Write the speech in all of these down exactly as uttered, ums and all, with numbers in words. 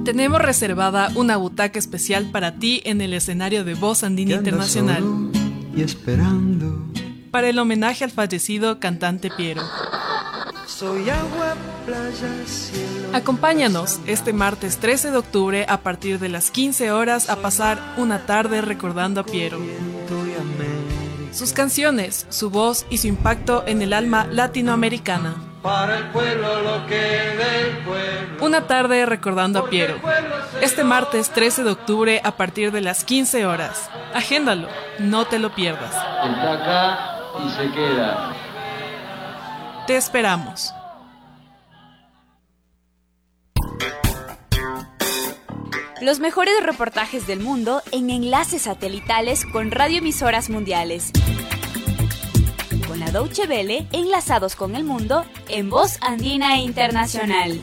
Tenemos reservada una butaca especial para ti en el escenario de Voz Andina Internacional. Y esperando. Para el homenaje al fallecido cantante Piero. Soy agua, playa, cielo. Acompáñanos este martes trece de octubre a partir de las quince horas a pasar una tarde recordando a Piero. Sus canciones, su voz y su impacto en el alma latinoamericana. Para el pueblo lo que del pueblo. Una tarde recordando a Piero. Este martes trece de octubre a partir de las quince horas. Agéndalo, no te lo pierdas. Está acá y se queda. Te esperamos. Los mejores reportajes del mundo en enlaces satelitales con radioemisoras mundiales. Con la Deutsche Welle, enlazados con el mundo en Voz Andina Internacional.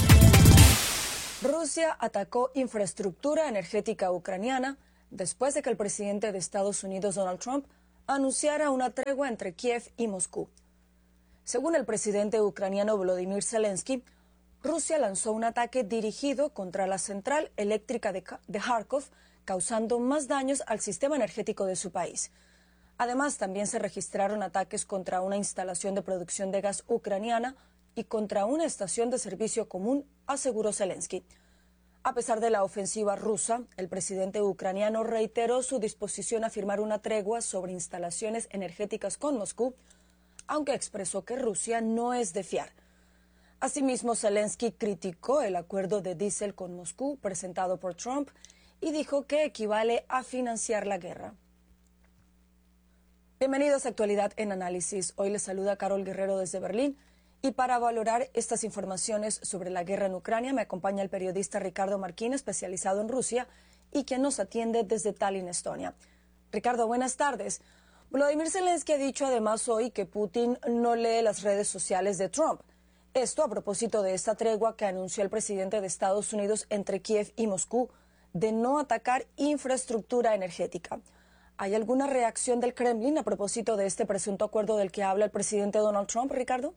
Rusia atacó infraestructura energética ucraniana después de que el presidente de Estados Unidos, Donald Trump, anunciara una tregua entre Kiev y Moscú. Según el presidente ucraniano Volodymyr Zelensky, Rusia lanzó un ataque dirigido contra la central eléctrica de, de Kharkov, causando más daños al sistema energético de su país. Además, también se registraron ataques contra una instalación de producción de gas ucraniana y contra una estación de servicio común, aseguró Zelensky. A pesar de la ofensiva rusa, el presidente ucraniano reiteró su disposición a firmar una tregua sobre instalaciones energéticas con Moscú, aunque expresó que Rusia no es de fiar. Asimismo, Zelensky criticó el acuerdo de diésel con Moscú presentado por Trump y dijo que equivale a financiar la guerra. Bienvenidos a Actualidad en Análisis. Hoy les saluda Carol Guerrero desde Berlín y para valorar estas informaciones sobre la guerra en Ucrania me acompaña el periodista Ricardo Marquín, especializado en Rusia y quien nos atiende desde Tallinn, Estonia. Ricardo, buenas tardes. Volodymyr Zelensky ha dicho además hoy que Putin no lee las redes sociales de Trump. Esto a propósito de esta tregua que anunció el presidente de Estados Unidos entre Kiev y Moscú de no atacar infraestructura energética. ¿Hay alguna reacción del Kremlin a propósito de este presunto acuerdo del que habla el presidente Donald Trump, Ricardo?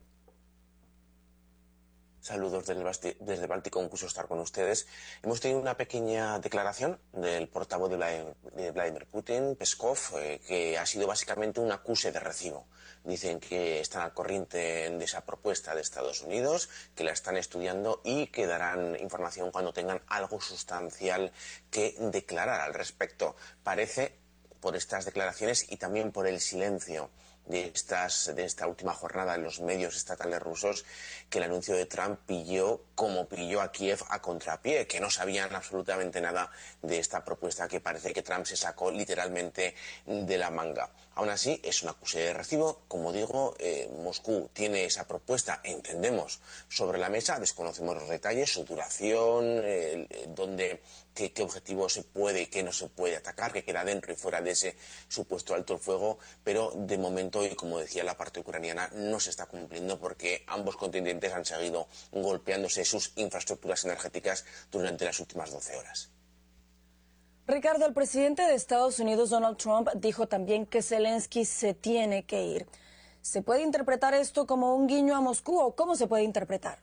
Saludos desde el Báltico, un gusto estar con ustedes. Hemos tenido una pequeña declaración del portavoz de Vladimir Putin, Peskov, eh, que ha sido básicamente un acuse de recibo. Dicen que están al corriente de esa propuesta de Estados Unidos, que la están estudiando y que darán información cuando tengan algo sustancial que declarar al respecto. Parece, por estas declaraciones y también por el silencio de, estas, de esta última jornada en los medios estatales rusos, que el anuncio de Trump pilló como pilló a Kiev a contrapié, que no sabían absolutamente nada de esta propuesta que parece que Trump se sacó literalmente de la manga. Aún así, es un acuse de recibo. Como digo, eh, Moscú tiene esa propuesta, entendemos, sobre la mesa, desconocemos los detalles, su duración, eh, dónde, qué, qué objetivo se puede y qué no se puede atacar, qué queda dentro y fuera de ese supuesto alto el fuego, pero de momento, y como decía la parte ucraniana, no se está cumpliendo porque ambos contingentes han seguido golpeándose sus infraestructuras energéticas durante las últimas doce horas. Ricardo, el presidente de Estados Unidos, Donald Trump, dijo también que Zelensky se tiene que ir. ¿Se puede interpretar esto como un guiño a Moscú o cómo se puede interpretar?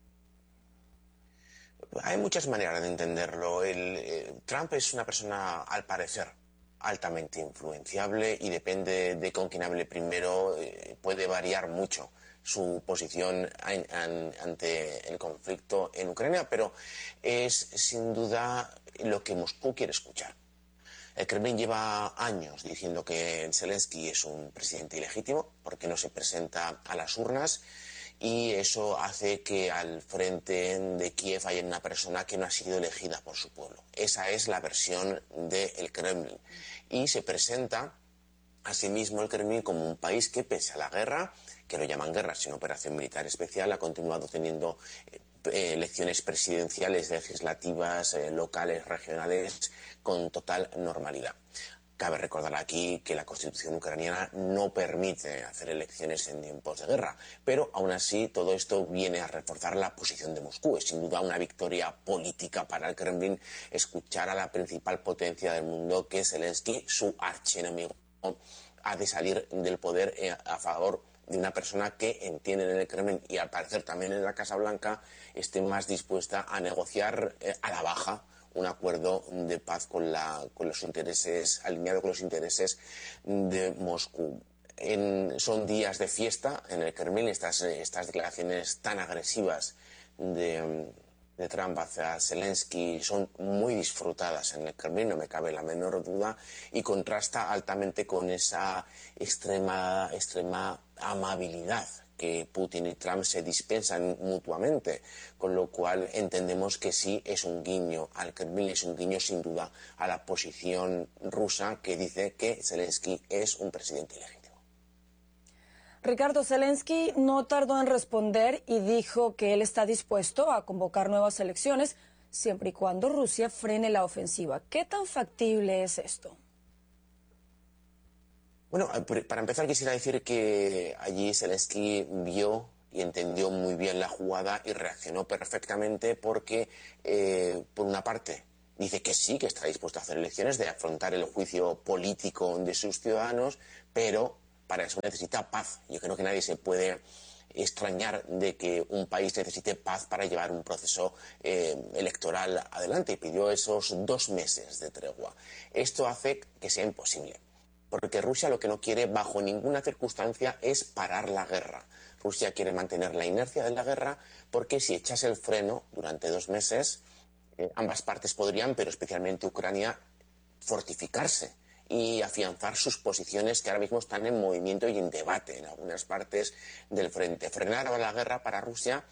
Hay muchas maneras de entenderlo. El, eh, Trump es una persona, al parecer, altamente influenciable y depende de con quién hable primero, eh, puede variar mucho su posición en, en, ante el conflicto en Ucrania, pero es sin duda lo que Moscú quiere escuchar. El Kremlin lleva años diciendo que Zelensky es un presidente ilegítimo porque no se presenta a las urnas y eso hace que al frente de Kiev haya una persona que no ha sido elegida por su pueblo. Esa es la versión del Kremlin y se presenta asimismo el Kremlin como un país que, pese a la guerra, que lo llaman guerra sin operación militar especial, ha continuado teniendo eh, elecciones presidenciales, legislativas, eh, locales, regionales, con total normalidad. Cabe recordar aquí que la Constitución ucraniana no permite hacer elecciones en tiempos de guerra, pero aún así todo esto viene a reforzar la posición de Moscú. Es sin duda una victoria política para el Kremlin escuchar a la principal potencia del mundo, que Zelensky, su archienemigo, ha de salir del poder a favor de una persona que entiende en el Kremlin y al parecer también en la Casa Blanca esté más dispuesta a negociar eh, a la baja un acuerdo de paz con, la, con los intereses, alineado con los intereses de Moscú. En, son días de fiesta en el Kremlin, estas, estas declaraciones tan agresivas de, de Trump hacia Zelensky son muy disfrutadas en el Kremlin, no me cabe la menor duda, y contrasta altamente con esa extrema, extrema amabilidad que Putin y Trump se dispensan mutuamente, con lo cual entendemos que sí es un guiño al Kremlin, es un guiño sin duda a la posición rusa que dice que Zelensky es un presidente ilegítimo. Ricardo, Zelensky no tardó en responder y dijo que él está dispuesto a convocar nuevas elecciones siempre y cuando Rusia frene la ofensiva. ¿Qué tan factible es esto? Bueno, para empezar quisiera decir que allí Zelensky vio y entendió muy bien la jugada y reaccionó perfectamente porque, eh, por una parte, dice que sí, que está dispuesto a hacer elecciones, de afrontar el juicio político de sus ciudadanos, pero para eso necesita paz. Yo creo que nadie se puede extrañar de que un país necesite paz para llevar un proceso eh, electoral adelante, y pidió esos dos meses de tregua. Esto hace que sea imposible, porque Rusia lo que no quiere bajo ninguna circunstancia es parar la guerra. Rusia quiere mantener la inercia de la guerra porque si echase el freno durante dos meses, eh, ambas partes podrían, pero especialmente Ucrania, fortificarse y afianzar sus posiciones que ahora mismo están en movimiento y en debate en algunas partes del frente. Frenar ahora la guerra para Rusia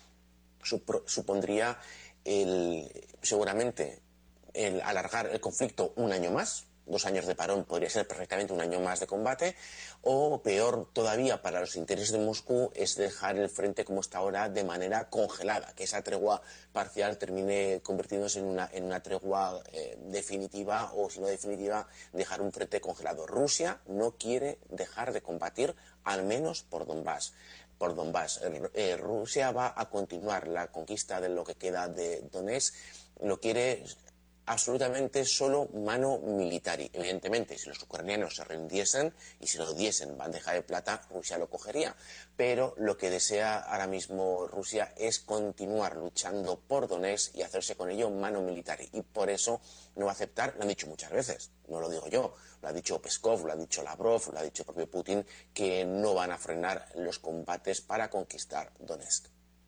supondría el, seguramente el alargar el conflicto un año más. Dos años de parón podría ser perfectamente un año más de combate, o peor todavía para los intereses de Moscú es dejar el frente como está ahora de manera congelada, que esa tregua parcial termine convirtiéndose en una, en una tregua eh, definitiva, o si no definitiva, dejar un frente congelado. Rusia no quiere dejar de combatir, al menos por Donbass. Por Donbass. Eh, Rusia va a continuar la conquista de lo que queda de Donetsk, lo quiere absolutamente solo mano militar. Evidentemente, si los ucranianos se rindiesen y se lo diesen bandeja de plata, Rusia lo cogería. Pero lo que desea ahora mismo Rusia es continuar luchando por Donetsk y hacerse con ello mano militar. Y por eso no va a aceptar, lo han dicho muchas veces, no lo digo yo, lo ha dicho Peskov, lo ha dicho Lavrov, lo ha dicho el propio Putin, que no van a frenar los combates para conquistar Donetsk.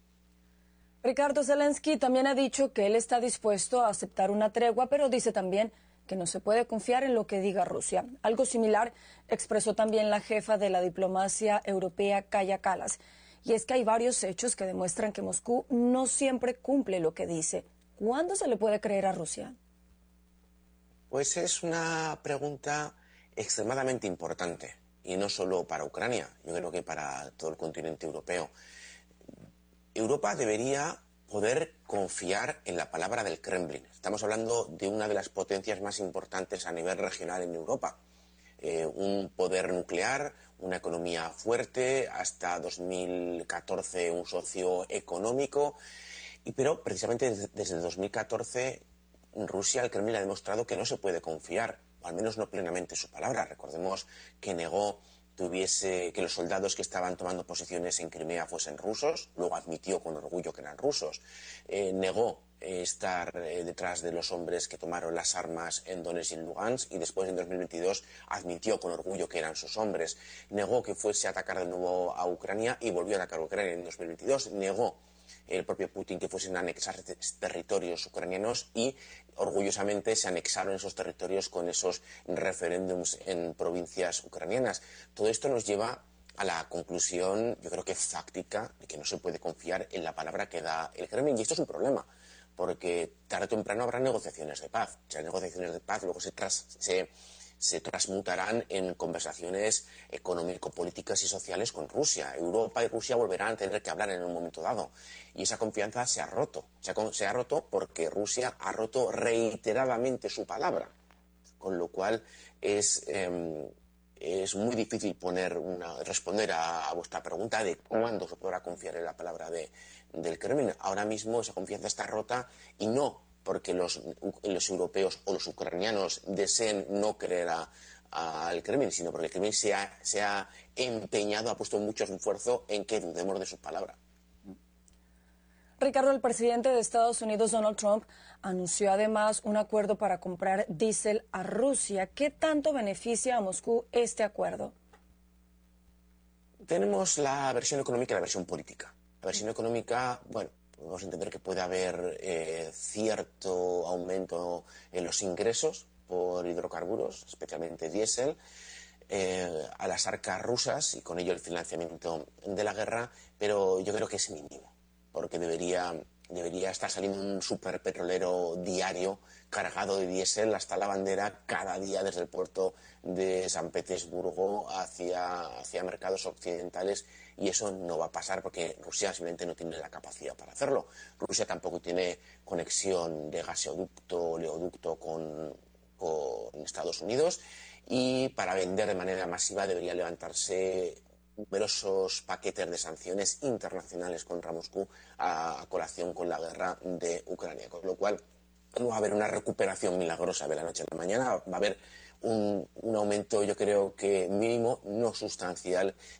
Ricardo, Zelensky también ha dicho que él está dispuesto a aceptar una tregua, pero dice también que no se puede confiar en lo que diga Rusia. Algo similar expresó también la jefa de la diplomacia europea, Kaja Kallas. Y es que hay varios hechos que demuestran que Moscú no siempre cumple lo que dice. ¿Cuándo se le puede creer a Rusia? Pues es una pregunta extremadamente importante, y no solo para Ucrania, yo creo que para todo el continente europeo. Europa debería poder confiar en la palabra del Kremlin. Estamos hablando de una de las potencias más importantes a nivel regional en Europa. Eh, un poder nuclear, una economía fuerte, hasta dos mil catorce un socio económico. Y, pero precisamente desde, desde dos mil catorce Rusia, el Kremlin, ha demostrado que no se puede confiar, o al menos no plenamente, su palabra. Recordemos que negó tuviese que los soldados que estaban tomando posiciones en Crimea fuesen rusos, luego admitió con orgullo que eran rusos, eh, negó eh, estar eh, detrás de los hombres que tomaron las armas en Donetsk y en Lugansk, y después en dos mil veintidós admitió con orgullo que eran sus hombres, negó que fuese a atacar de nuevo a Ucrania y volvió a atacar a Ucrania en dos mil veintidós, negó el propio Putin que fuesen a anexar territorios ucranianos, y orgullosamente se anexaron esos territorios con esos referéndums en provincias ucranianas. Todo esto nos lleva a la conclusión, yo creo que fáctica, de que no se puede confiar en la palabra que da el Kremlin. Y esto es un problema, porque tarde o temprano habrá negociaciones de paz. Las negociaciones de paz luego se, tras, se, se transmutarán en conversaciones económico-políticas y sociales con Rusia. Europa y Rusia volverán a tener que hablar en un momento dado. Y esa confianza se ha roto. Se ha, se ha roto porque Rusia ha roto reiteradamente su palabra. Con lo cual es, eh, es muy difícil poner una, responder a, a vuestra pregunta de cuándo se podrá confiar en la palabra de, del Kremlin. Ahora mismo esa confianza está rota, y no porque los, los europeos o los ucranianos deseen no creer a, al Kremlin, sino porque el Kremlin se ha, se ha empeñado, ha puesto mucho esfuerzo en que dudemos de sus palabras. Ricardo, el presidente de Estados Unidos, Donald Trump, anunció además un acuerdo para comprar diésel a Rusia. ¿Qué tanto beneficia a Moscú este acuerdo? Tenemos la versión económica y la versión política. La versión económica, bueno, podemos entender que puede haber eh, cierto aumento en los ingresos por hidrocarburos, especialmente diésel, eh, a las arcas rusas y con ello el financiamiento de la guerra, pero yo creo que es mínimo, porque debería, debería estar saliendo un superpetrolero diario cargado de diésel hasta la bandera cada día desde el puerto de San Petersburgo hacia, hacia mercados occidentales, y eso no va a pasar porque Rusia simplemente no tiene la capacidad para hacerlo. Rusia tampoco tiene conexión de gasoducto, oleoducto con, con Estados Unidos, y para vender de manera masiva debería levantarse numerosos paquetes de sanciones internacionales contra Moscú a, a colación con la guerra de Ucrania, con lo cual no va a haber una recuperación milagrosa de la noche a la mañana, va a haber un, un aumento, yo creo que mínimo, no sustancial,